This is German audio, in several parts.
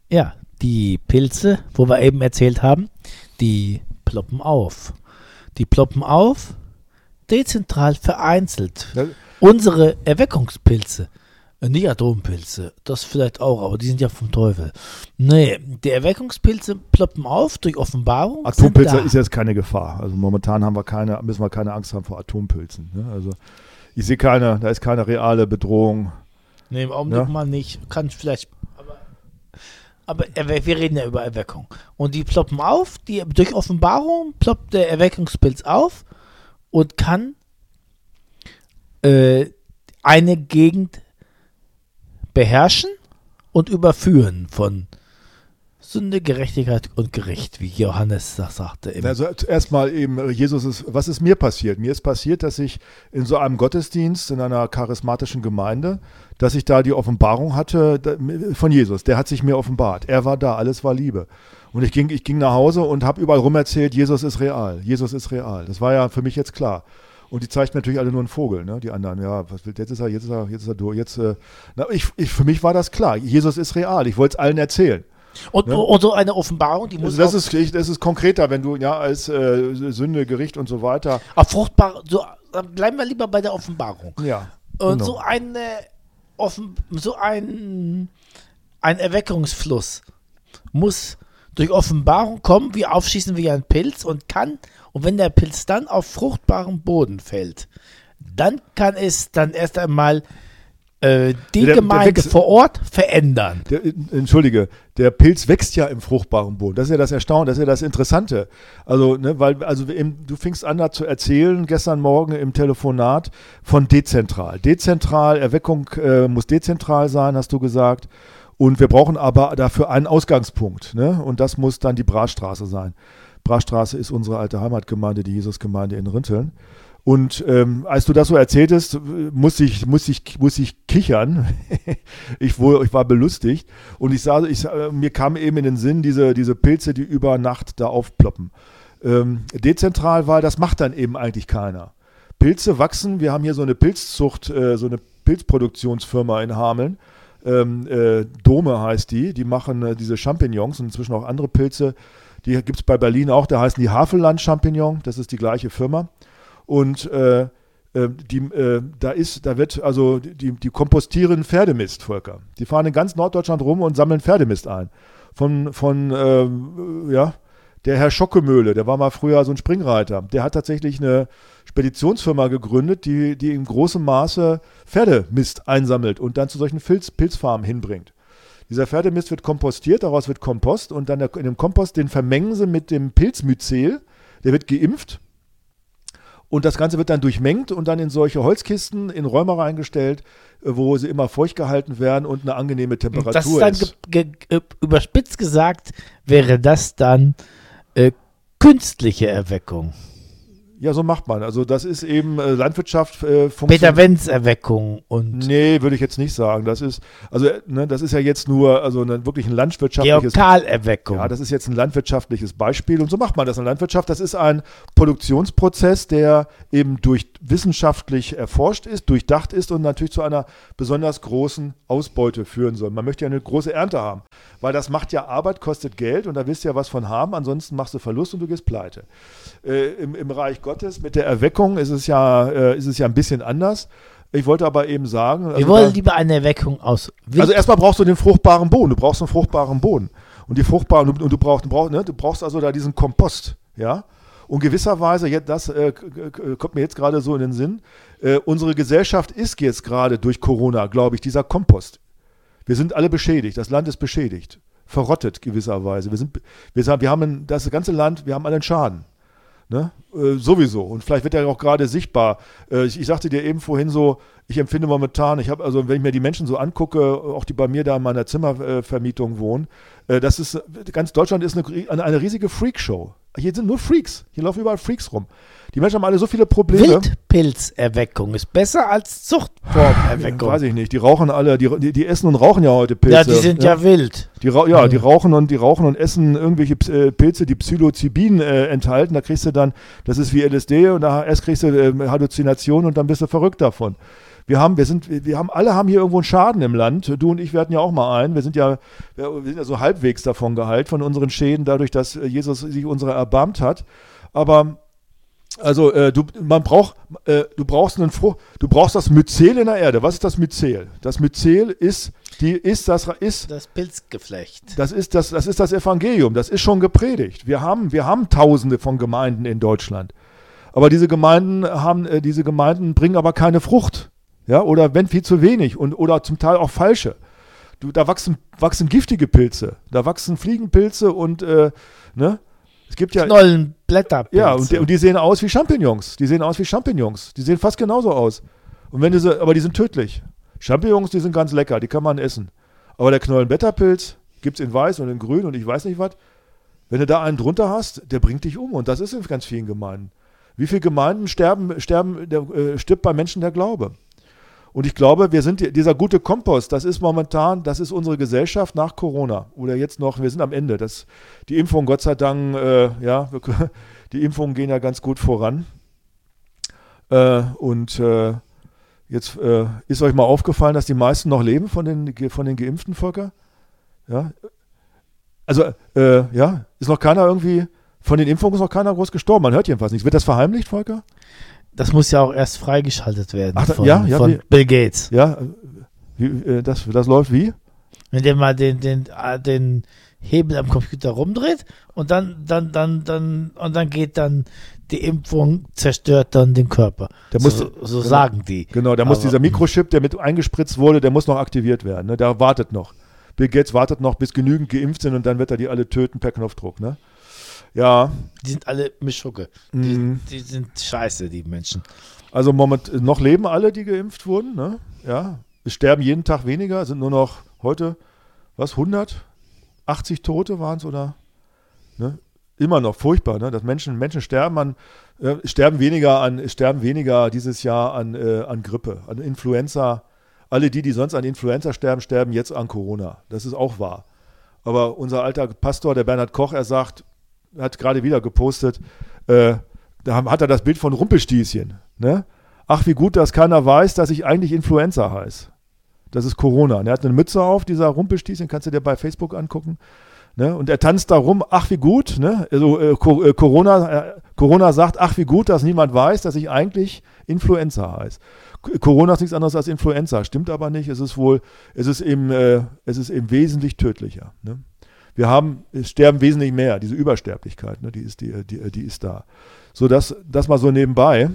Ja, die Pilze, wo wir eben erzählt haben, die ploppen auf. Die ploppen auf, dezentral vereinzelt. Ja, Unsere Erweckungspilze, nicht Atompilze, das vielleicht auch, aber die sind ja vom Teufel. Nee, die Erweckungspilze ploppen auf durch Offenbarung. Atompilze sind da. ist jetzt keine Gefahr. Also momentan müssen wir keine Angst haben vor Atompilzen. Ne? Also ich sehe da ist keine reale Bedrohung. Nee, im Augenblick Ja. mal nicht. Kann vielleicht. Aber wir reden ja über Erweckung. Und die ploppen auf, durch Offenbarung ploppt der Erweckungspilz auf und kann eine Gegend beherrschen und überführen von Sünde, Gerechtigkeit und Gericht, wie Johannes das sagte. Also erstmal eben, was ist mir passiert? Mir ist passiert, dass ich in so einem Gottesdienst, in einer charismatischen Gemeinde, dass ich da die Offenbarung hatte von Jesus. Der hat sich mir offenbart. Er war da, alles war Liebe. Und ich ging nach Hause und habe überall rum erzählt, Jesus ist real. Jesus ist real. Das war ja für mich jetzt klar. Und die zeigten natürlich alle nur einen Vogel, ne? Die anderen, ja, jetzt ist er durch. Für mich war das klar. Jesus ist real. Ich wollte es allen erzählen. Und, Ne? und so eine Offenbarung, die muss Das ist konkreter, wenn du ja als Sünde, Gericht und so weiter. auf fruchtbar, dann bleiben wir lieber bei der Offenbarung. Ja. Und genau. Ein Erweckungsfluss muss durch Offenbarung kommen, wie aufschießen wie ein Pilz und wenn der Pilz dann auf fruchtbaren Boden fällt, dann kann es dann erst einmal die Gemeinde vor Ort verändern. Entschuldige, der Pilz wächst ja im fruchtbaren Boden. Das ist ja das Erstaunliche, das ist ja das Interessante. Also, ne, du fingst an da zu erzählen, gestern Morgen im Telefonat von dezentral. Erweckung muss dezentral sein, hast du gesagt. Und wir brauchen aber dafür einen Ausgangspunkt. Ne? Und das muss dann die Brachstraße sein. Brachstraße ist unsere alte Heimatgemeinde, die Jesusgemeinde in Rinteln. Und als du das so erzähltest, muss ich kichern. Ich war belustigt. Und mir kam eben in den Sinn, diese Pilze, die über Nacht da aufploppen. Dezentral, weil das macht dann eben eigentlich keiner. Pilze wachsen, wir haben hier so eine Pilzzucht, so eine Pilzproduktionsfirma in Hameln. Dome heißt die machen diese Champignons und inzwischen auch andere Pilze. Die gibt es bei Berlin auch, da heißen die Havelland-Champignon, das ist die gleiche Firma. Und die kompostieren Pferdemist, Volker. Die fahren in ganz Norddeutschland rum und sammeln Pferdemist ein. Der Herr Schockemöhle, der war mal früher so ein Springreiter. Der hat tatsächlich eine Speditionsfirma gegründet, die in großem Maße Pferdemist einsammelt und dann zu solchen Pilzfarmen hinbringt. Dieser Pferdemist wird kompostiert, daraus wird Kompost und dann in dem Kompost, den vermengen sie mit dem Pilzmyzel, der wird geimpft. Und das Ganze wird dann durchmengt und dann in solche Holzkisten in Räume reingestellt, wo sie immer feucht gehalten werden und eine angenehme Temperatur das ist. Dann überspitzt gesagt, wäre das dann künstliche Erweckung. Ja, so macht man. Also das ist eben Landwirtschaft Peter Wenz Erweckung und nee, würde ich jetzt nicht sagen. Das ist ja jetzt nur wirklich ein landwirtschaftliches Georg-Karl-Erweckung. Ja, das ist jetzt ein landwirtschaftliches Beispiel und so macht man das in der Landwirtschaft. Das ist ein Produktionsprozess, der eben wissenschaftlich erforscht ist, durchdacht ist und natürlich zu einer besonders großen Ausbeute führen soll. Man möchte ja eine große Ernte haben, weil das macht ja Arbeit, kostet Geld und da willst du ja was von haben, ansonsten machst du Verlust und du gehst pleite. Im Reich Gottes mit der Erweckung ist es ja ein bisschen anders. Ich wollte aber eben sagen... Wir wollen lieber eine Erweckung aus Wild. Also erstmal brauchst du den fruchtbaren Boden. Du brauchst einen fruchtbaren Boden. Und du brauchst also da diesen Kompost. Ja? Und gewisserweise, das kommt mir jetzt gerade so in den Sinn, unsere Gesellschaft ist jetzt gerade durch Corona, glaube ich, dieser Kompost. Wir sind alle beschädigt. Das Land ist beschädigt. Verrottet gewisserweise. Wir haben das ganze Land, wir haben alle einen Schaden. Ne? Sowieso. Und vielleicht wird er auch gerade sichtbar. Ich sagte dir eben vorhin so, ich empfinde momentan, wenn ich mir die Menschen so angucke, auch die bei mir da in meiner Zimmervermietung wohnen, ganz Deutschland ist eine riesige Freakshow. Hier sind nur Freaks. Hier laufen überall Freaks rum. Die Menschen haben alle so viele Probleme. Wildpilzerweckung ist besser als Zuchtformerweckung. Weiß ich nicht. Die rauchen alle, die essen und rauchen ja heute Pilze. Ja, die sind ja wild. Die rauchen und essen irgendwelche Pilze, die Psilocybin enthalten. Da kriegst du dann, das ist wie LSD und erst kriegst du Halluzinationen und dann bist du verrückt davon. Alle haben hier irgendwo einen Schaden im Land. Du und ich, wir hatten ja auch mal einen. Wir sind ja so halbwegs davon geheilt, von unseren Schäden, dadurch, dass Jesus sich unserer erbarmt hat. Aber also du brauchst das Myzel in der Erde. Was ist das Myzel? Das Myzel ist das Pilzgeflecht. Das ist das Evangelium. Das ist schon gepredigt. Wir haben Tausende von Gemeinden in Deutschland. Aber diese Gemeinden bringen aber keine Frucht. Ja, oder wenn viel zu wenig oder zum Teil auch falsche. Da wachsen giftige Pilze. Da wachsen Fliegenpilze und ne? Es gibt ja Knollenblätterpilze. Ja, und die sehen aus wie Champignons. Die sehen fast genauso aus. Aber die sind tödlich. Champignons, die sind ganz lecker, die kann man essen. Aber der Knollenblätterpilz gibt es in weiß und in grün und ich weiß nicht was. Wenn du da einen drunter hast, der bringt dich um. Und das ist in ganz vielen Gemeinden. Wie viele Gemeinden stirbt bei Menschen der Glaube? Und ich glaube, dieser gute Kompost, das ist unsere Gesellschaft nach Corona. Oder jetzt noch, wir sind am Ende. Die Impfung, Gott sei Dank, die Impfungen gehen ja ganz gut voran. Jetzt ist euch mal aufgefallen, dass die meisten noch leben von den geimpften, Volker? Ja. Also, ist noch keiner irgendwie, von den Impfungen ist noch keiner groß gestorben. Man hört jedenfalls nichts. Wird das verheimlicht, Volker? Das muss ja auch erst freigeschaltet werden von Bill Gates. Ja, das läuft wie? Wenn der mal den Hebel am Computer rumdreht und dann geht dann die Impfung, zerstört dann den Körper. So sagen die. Genau, muss dieser Mikrochip, der mit eingespritzt wurde, der muss noch aktiviert werden. Ne? Der wartet noch. Bill Gates wartet noch, bis genügend geimpft sind und dann wird er die alle töten per Knopfdruck. Ne? Ja. Die sind alle Mischugge. Die sind scheiße, die Menschen. Also noch leben alle, die geimpft wurden. Ne? Ja. Es sterben jeden Tag weniger, sind nur noch heute, 180 Tote waren es oder? Ne? Immer noch furchtbar, ne? Dass Menschen sterben sterben weniger dieses Jahr an Grippe, an Influenza. Alle die sonst an Influenza sterben jetzt an Corona. Das ist auch wahr. Aber unser alter Pastor, der Bernhard Koch, hat gerade wieder gepostet, da hat er das Bild von Rumpelstilzchen. Ne? Ach, wie gut, dass keiner weiß, dass ich eigentlich Influenza heiße. Das ist Corona. Und er hat eine Mütze auf, dieser Rumpelstilzchen, kannst du dir bei Facebook angucken. Ne? Und er tanzt da rum, ach, wie gut. Ne? Also, Corona sagt, ach, wie gut, dass niemand weiß, dass ich eigentlich Influenza heiße. Corona ist nichts anderes als Influenza, stimmt aber nicht. Es ist eben wesentlich tödlicher. Ne? Es sterben wesentlich mehr, diese Übersterblichkeit, ne, die ist da. So, das mal so nebenbei.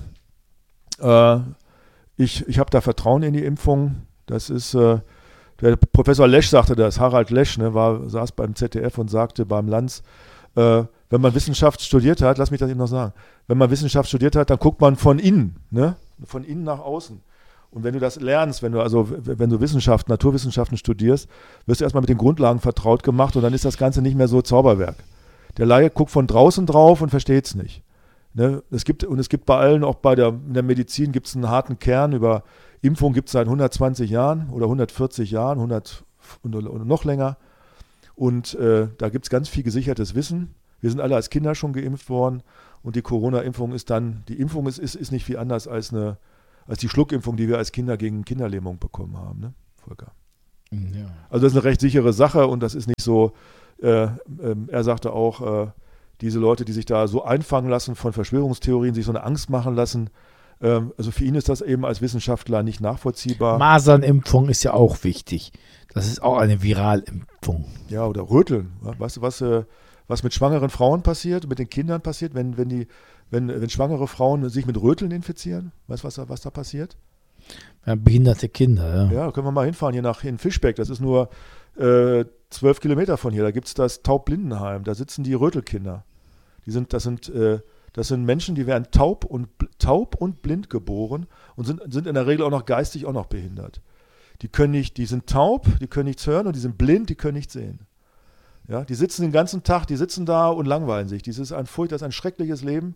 Ich habe da Vertrauen in die Impfung. Das ist, der Professor Lesch sagte das, Harald Lesch, ne, saß beim ZDF und sagte beim Lanz, wenn man Wissenschaft studiert hat, lass mich das eben noch sagen, wenn man Wissenschaft studiert hat, dann guckt man von innen, ne, von innen nach außen. Und wenn du das lernst, wenn du Naturwissenschaften studierst, wirst du erstmal mit den Grundlagen vertraut gemacht und dann ist das Ganze nicht mehr so Zauberwerk. Der Laie guckt von draußen drauf und versteht es nicht. Ne? Es gibt bei allen, auch in der Medizin gibt es einen harten Kern. Über Impfung gibt es seit 120 Jahren oder 140 Jahren, 100 und noch länger. Und da gibt es ganz viel gesichertes Wissen. Wir sind alle als Kinder schon geimpft worden und die Corona-Impfung ist nicht viel anders als die Schluckimpfung, die wir als Kinder gegen Kinderlähmung bekommen haben, ne, Volker? Ja. Also das ist eine recht sichere Sache und das ist nicht so, er sagte auch, diese Leute, die sich da so einfangen lassen von Verschwörungstheorien, sich so eine Angst machen lassen, also für ihn ist das eben als Wissenschaftler nicht nachvollziehbar. Masernimpfung ist ja auch wichtig. Das ist auch eine Viralimpfung. Ja, oder Röteln. Weißt du, was mit schwangeren Frauen passiert, mit den Kindern passiert, wenn schwangere Frauen sich mit Röteln infizieren? Weißt du, was da passiert? Ja, behinderte Kinder, ja. Ja, können wir mal hinfahren, in Fischbeck. Das ist nur 12 Kilometer von hier. Da gibt es das Taubblindenheim. Da sitzen die Rötelkinder. Das sind Menschen, die werden taub und blind geboren und sind in der Regel auch noch geistig auch noch behindert. Die sind taub, die können nichts hören und die sind blind, die können nichts sehen. Ja, die sitzen den ganzen Tag, die sitzen da und langweilen sich. Das ist ein schreckliches Leben.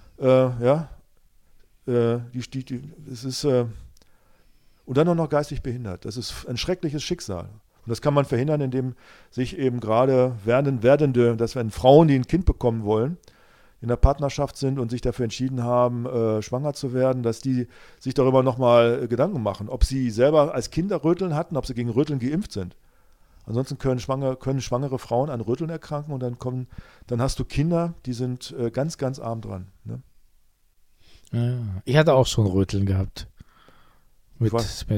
Und dann auch noch geistig behindert. Das ist ein schreckliches Schicksal. Und das kann man verhindern, indem sich eben gerade dass wenn Frauen, die ein Kind bekommen wollen, in der Partnerschaft sind und sich dafür entschieden haben, schwanger zu werden, dass die sich darüber nochmal Gedanken machen, ob sie selber als Kinder Röteln hatten, ob sie gegen Röteln geimpft sind. Ansonsten können schwangere Frauen an Röteln erkranken und dann hast du Kinder, die sind ganz, ganz arm dran. Ne? Ja, ich hatte auch schon Röteln gehabt. Mit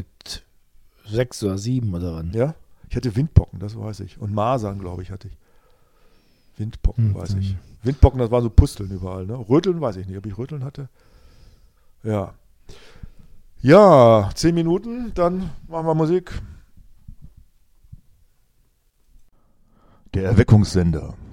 6 oder 7 oder wann. Ja, ich hatte Windpocken, das weiß ich. Und Masern, glaube ich, hatte ich. Windpocken, weiß ich. Windpocken, das waren so Pusteln überall. Ne? Röteln weiß ich nicht, ob ich Röteln hatte. Ja. Ja, 10 Minuten, dann machen wir Musik. Der Erweckungssender.